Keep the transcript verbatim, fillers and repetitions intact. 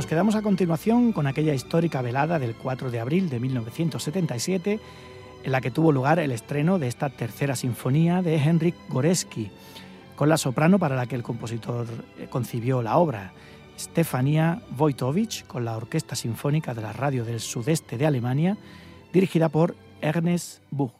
quedamos a continuación con aquella histórica velada del cuatro de abril de mil novecientos setenta y siete, en la que tuvo lugar el estreno de esta tercera sinfonía de Henryk Górecki, con la soprano para la que el compositor concibió la obra, Stefania Wojtowicz, con la Orquesta Sinfónica de la Radio del Sudeste de Alemania, dirigida por Ernest Buch.